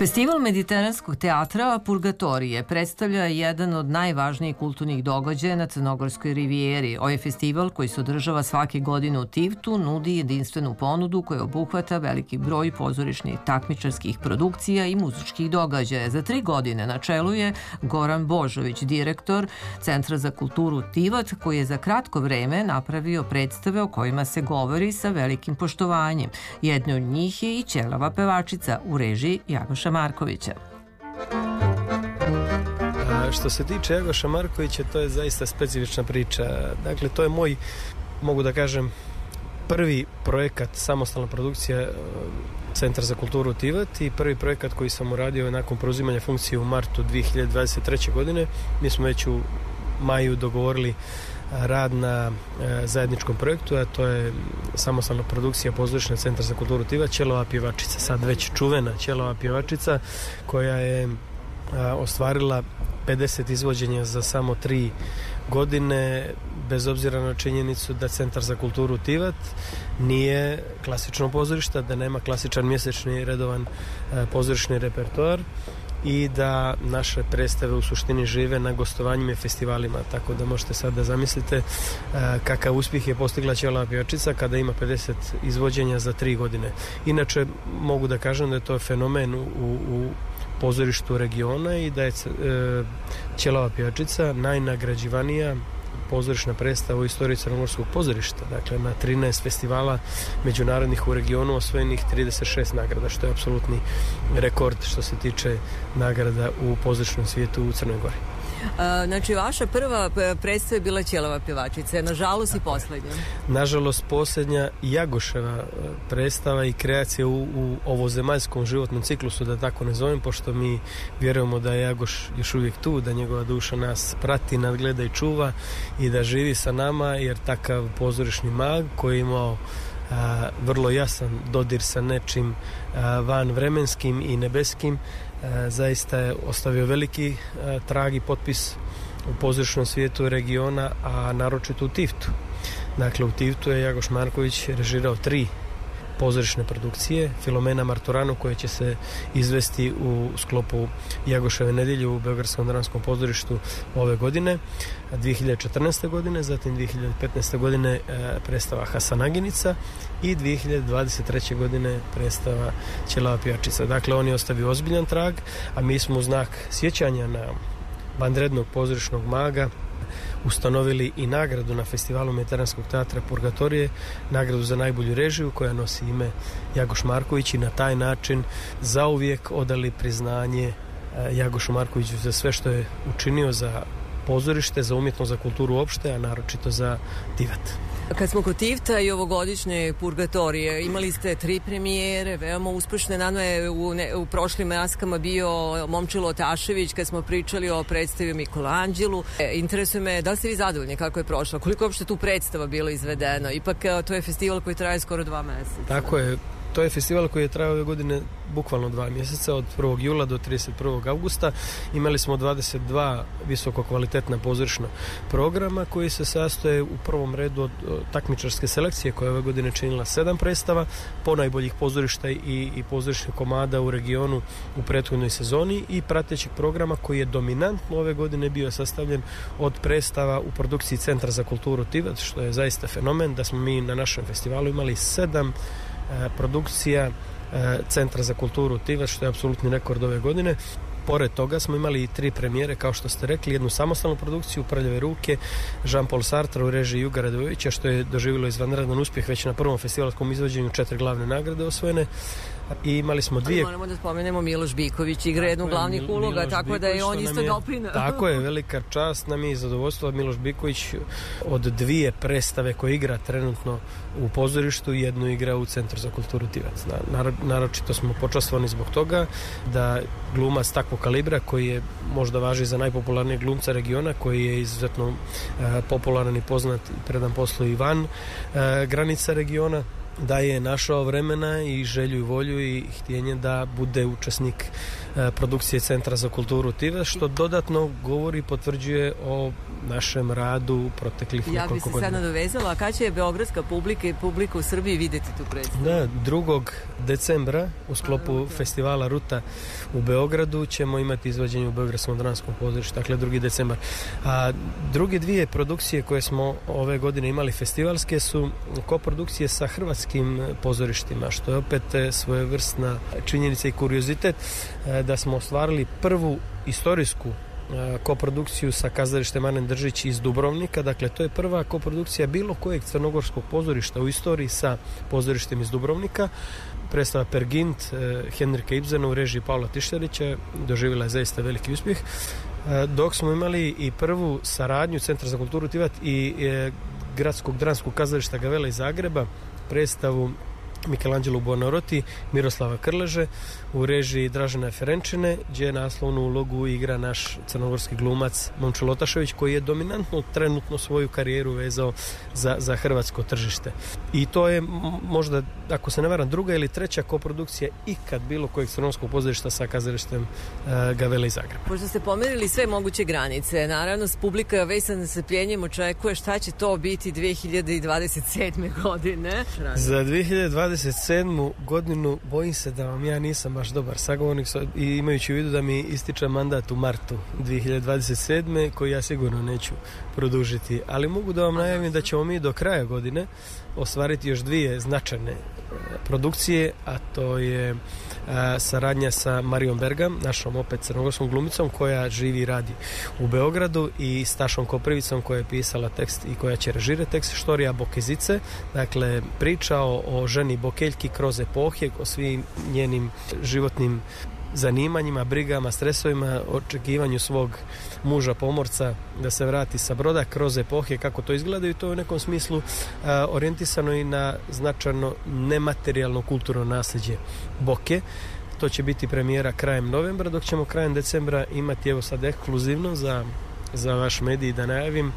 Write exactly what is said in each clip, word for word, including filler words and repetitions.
Festival Mediteranskog teatra Purgatorije predstavlja jedan od najvažnijih kulturnih događaja na Crnogorskoj rivijeri. Ovaj festival, koji se održava svake godine u Tivtu, nudi jedinstvenu ponudu koja obuhvata veliki broj pozorišnih takmičarskih produkcija i muzičkih događaja. Za tri godine na čelu je Goran Božović, direktor Centra za kulturu Tivat, koji je za kratko vreme napravio predstave o kojima se govori sa velikim poštovanjem. Jedna od njih je i Ćelava pevačica u režiji Jagoša Markovića. A što se tiče Jagoša Markovića, to je zaista specifična priča. Dakle, to je moj, mogu da kažem, prvi projekat, samostalna produkcija Centra za kulturu Tivat i prvi projekat koji sam uradio nakon preuzimanja funkcije u martu dve hiljade dvadeset treće. godine. Mi smo već u maju dogovorili rad na e, zajedničkom projektu, a to je samostalna produkcija pozorišna Centra za kulturu Tivat, Ćelava pjevačica, sad već čuvena Ćelava pjevačica, koja je a, ostvarila pedeset izvođenja za samo tri godine, bez obzira na činjenicu da Centar za kulturu Tivat nije klasično pozorište, da nema klasičan mjesečni redovan a, pozorišni repertoar i da naše predstave u suštini žive na gostovanjima i festivalima, tako da možete sad da zamislite uh, kakav uspjeh je postigla Ćelava pjevačica kada ima pedeset izvođenja za tri godine. Inače, mogu da kažem da je to fenomen u, u pozorištu regiona i da je uh, Ćelava pjevačica najnagrađivanija pozorišna predstava u istoriji crnogorskog pozorišta. Dakle, na trinaest festivala međunarodnih u regionu osvojenih trideset šest nagrada, što je apsolutni rekord što se tiče nagrada u pozorišnom svijetu u Crnoj Gori. A, znači, vaša prva predstava je bila Ćelava pjevačica, nažalost i posljednja. Nažalost, posljednja Jagoševa predstava i kreacija u, u ovozemaljskom životnom ciklusu, da tako ne zovem, pošto mi vjerujemo da je Jagoš još uvijek tu, da njegova duša nas prati, nadgleda i čuva i da živi sa nama, jer takav pozorišni mag koji je imao a, vrlo jasan dodir sa nečim a, van vremenskim i nebeskim, a, zaista je ostavio veliki a, trag i potpis u pozorišnom svijetu regiona, a naročito u Tivtu. Dakle, u Tivtu je Jagoš Marković režirao tri pozorišne produkcije, Filomena Marturanu, koje će se izvesti u sklopu Jagoševe nedjelje u Beogradskom dramskom pozorištu ove godine, dve hiljade četrnaeste. godine, zatim dve hiljade petnaeste. godine predstava Hasanaginica i dve hiljade dvadeset treće. godine predstava Ćelava pjevačica. Dakle, on je ostavio ozbiljan trag, a mi smo u znak sjećanja na vanrednog pozorišnog maga ustanovili i nagradu na festivalu Mediteranskog teatra Purgatorije, nagradu za najbolju režiju koja nosi ime Jagoš Marković, i na taj način zauvijek odali priznanje Jagošu Markoviću za sve što je učinio za pozorište, za umjetnost, za kulturu uopšte, a naročito za Tivat. Kad smo kod Tivta i ovogodišnje Purgatorije, imali ste tri premijere, veoma uspešne. Nama je u, ne, u prošlim maskama bio Momčilo Tašević kad smo pričali o predstavi Mikolanđelu. E, interesuje me, da li ste vi zadovoljni kako je prošlo? Koliko uopšte tu predstava bilo izvedeno? Ipak to je festival koji traje skoro dva mjeseca. Tako je. To je festival koji je trajao ove godine bukvalno dva mjeseca, od prvog jula do trideset prvog augusta. Imali smo dvadeset dva visoko kvalitetna pozorišna programa koji se sastoje u prvom redu od takmičarske selekcije koja je ove godine činila sedam predstava, po najboljih pozorišta i, i pozorišnih komada u regionu u prethodnoj sezoni, i pratećeg programa koji je dominantno ove godine bio sastavljen od predstava u produkciji Centra za kulturu Tivat, što je zaista fenomen da smo mi na našem festivalu imali sedam produkcija Centra za kulturu Tivat, što je apsolutni rekord ove godine. Pored toga smo imali i tri premijere, kao što ste rekli, jednu samostalnu produkciju Prljave ruke Jean-Paul Sartre u režiji Juga Radojevića, što je doživjelo izvanredan uspjeh već na prvom festivalskom izvođenju, četiri glavne nagrade osvojene. I imali smo dvije... Ali moramo da spomenemo Miloš Biković, igra jednu glavnih uloga, Miloš tako Biković, da je on isto je, doprinao. Tako je, velika čast nam je i zadovoljstvo od Miloš Biković od dvije predstave koje igra trenutno u pozorištu, jednu igra u Centru za kulturu Tivat. Naročito smo počastvovani zbog toga da glumac takvog kalibra, koji je možda važi za najpopularnijeg glumca regiona, koji je izuzetno uh, popularan i poznat i predan poslu i van uh, granica regiona, da je našao vremena i želju i volju i htjenje da bude učesnik produkcije Centra za kulturu Tivat, što dodatno govori i potvrđuje o našem radu proteklih ja nekoliko godina. Ja bi se sad nadovezala, a kada će beogradska publika i publika u Srbiji vidjeti tu predstavu? Da, drugog decembra u sklopu a, festivala Ruta u Beogradu ćemo imati izvođenje u Beogradskom dramskom pozorištu, dakle drugi decembar. A druge dvije produkcije koje smo ove godine imali festivalske su koprodukcije sa hrvatskim pozorištima, što je opet svojevrsna činjenica i kuriozitet da smo ostvarili prvu istorijsku koprodukciju sa kazalištem Ane Držić iz Dubrovnika. Dakle, to je prva koprodukcija bilo kojeg crnogorskog pozorišta u istoriji sa pozorištem iz Dubrovnika. Predstava Per Gint Henrika Ibsena u režiji Pavla Tišterića doživjela je zaista veliki uspjeh. Dok smo imali i prvu saradnju Centra za kulturu Tivat i Gradskog dramskog kazališta Gavela iz Zagreba, predstavu Michelangelo Buonarroti, Miroslava Krleže u režiji Dražena Ferenčine, gdje naslovnu ulogu igra naš crnogorski glumac Momčilo Lotašević, koji je dominantno trenutno svoju karijeru vezao za, za hrvatsko tržište. I to je možda, ako se ne varam, druga ili treća koprodukcija ikad bilo kojeg crnogorskog pozorišta sa kazalištem uh, Gavela iz Zagreba. Pošto ste pomerili sve moguće granice, naravno s publika već sa nestrpljenjem očekuje šta će to biti dve hiljade dvadeset sedme. godine. Za dve hiljade dvadeset sedmu. godinu bojim se da vam ja nisam baš dobar sagovornik i imajući u vidu da mi ističe mandat u martu dve hiljade dvadeset sedme. koji ja sigurno neću produžiti, ali mogu da vam najavim da ćemo mi do kraja godine ostvariti još dvije značajne produkcije, a to je a, saradnja sa Marijom Bergam, našom opet crnogorskom glumicom koja živi i radi u Beogradu, i Stašom Koprivicom koja je pisala tekst i koja će režirati tekst, Štorija Bokezice, dakle priča o, o ženi Bokeljki kroz epohe, o svim njenim životnim zanimanjima, brigama, stresovima, očekivanju svog muža pomorca da se vrati sa broda kroz epohe, kako to izgleda, i to je u nekom smislu a, orijentisano i na značajno nematerijalno kulturno nasljeđe Boke. To će biti premijera krajem novembra, dok ćemo krajem decembra imati, evo sad ekskluzivno za, za vaš medij da najavim,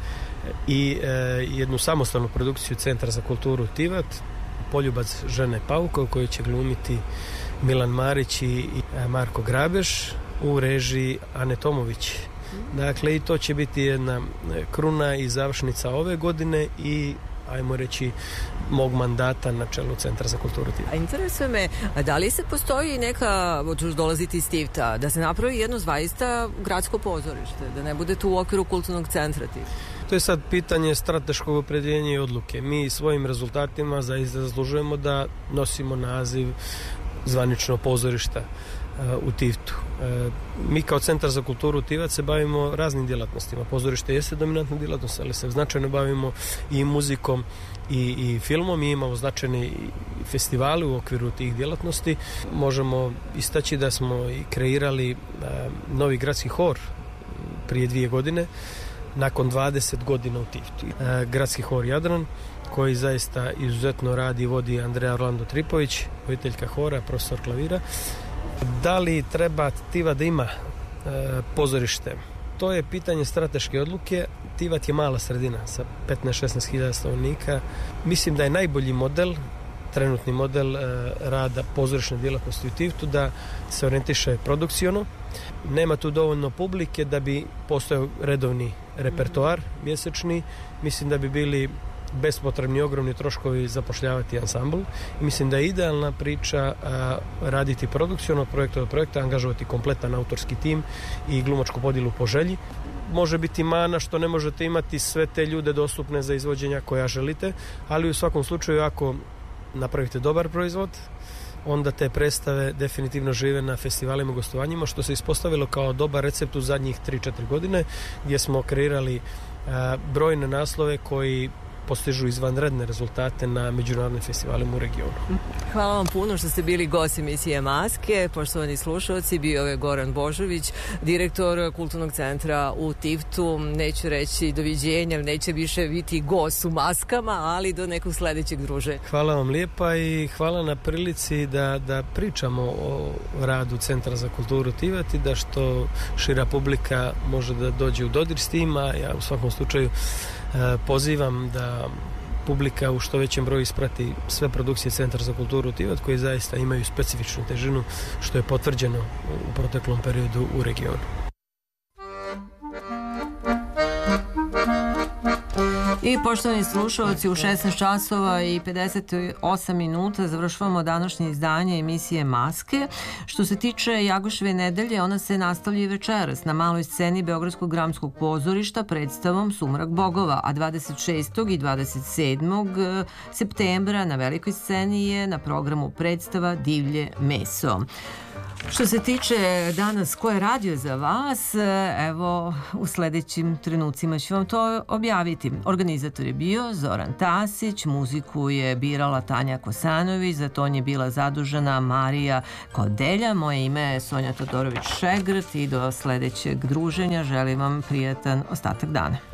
i e, jednu samostalnu produkciju Centra za kulturu Tivat, Poljubac žene Pauka, u kojoj će glumiti Milan Marić i Marko Grabeš u režiji Ane Tomović. Dakle, i to će biti jedna kruna i završnica ove godine i, ajmo reći, mog mandata na čelu Centra za kulturu Tivat. A interesuje me, da li se postoji neka, ćeš dolaziti iz Tivta, da se napravi jedno zaista gradsko pozorište, da ne bude tu u okviru kulturnog centra Tivta? To je sad pitanje strateškog opredjeljenja i odluke. Mi svojim rezultatima zaista zaslužujemo da nosimo naziv zvanično pozorišta uh, u Tivtu. Uh, mi kao Centar za kulturu Tivat se bavimo raznim djelatnostima. Pozorište jeste dominantna djelatnost, ali se značajno bavimo i muzikom i, i filmom. Mi imamo značajne festivale u okviru tih djelatnosti. Možemo istaći da smo i kreirali uh, novi gradski hor prije dvije godine, nakon dvadeset godina u Tivtu. Uh, gradski hor Jadran, koji zaista izuzetno radi i vodi Andreja Orlando Tripović, voditeljka hora, profesor klavira. Da li treba Tivat da ima e, pozorište? To je pitanje strateške odluke. Tivat je mala sredina sa petnaest do šesnaest hiljada stanovnika. Mislim da je najbolji model, trenutni model e, rada pozorišne djelatnosti u Tivtu da se orijentiše produkciono. Nema tu dovoljno publike da bi postojao redovni repertoar mjesečni. Mislim da bi bili bespotrebni ogromni troškovi zapošljavati ansambl. Mislim da je idealna priča a, raditi produkcijno od projekta do projekta, angažovati kompletan autorski tim i glumačku podjelu po želji. Može biti mana što ne možete imati sve te ljude dostupne za izvođenja koja želite, ali u svakom slučaju ako napravite dobar proizvod, onda te predstave definitivno žive na festivalima i gostovanjima, što se ispostavilo kao dobar recept u zadnjih tri četiri godine, gdje smo kreirali a, brojne naslove koji postižu izvanredne rezultate na međunarodnim festivalima u regionu. Hvala vam puno što ste bili gost emisije Maske. Poštovani slušalci, bio je Goran Božović, direktor Kulturnog centra u Tivtu. Neću reći doviđenja, neće više biti gost u maskama, ali do nekog sledećeg druženja. Hvala vam lijepa i hvala na prilici da, da pričamo o radu Centra za kulturu Tivat i da što šira publika može da dođe u dodir s tim, a ja u svakom slučaju pozivam da publika u što većem broju isprati sve produkcije Centra za kulturu Tivot, koje zaista imaju specifičnu težinu, što je potvrđeno u proteklom periodu u regionu. I poštovani slušalci, u šesnaest časova i pedeset osam minuta završavamo današnje izdanje emisije Maske. Što se tiče Jagoševe nedelje, ona se nastavlja i večeras na maloj sceni Beogradskog dramskog pozorišta predstavom Sumrak bogova, a dvadeset šestog i dvadeset sedmog septembra na velikoj sceni je na programu predstava Divlje meso. Što se tiče danas ko je radio za vas, evo u sledećim trenucima ću vam to objaviti. Organizator je bio Zoran Tasić, muziku je birala Tanja Kosanović, za ton je bila zadužena Marija Kodelja, moje ime je Sonja Todorović-Šegrt i do sledećeg druženja želim vam prijatan ostatak dana.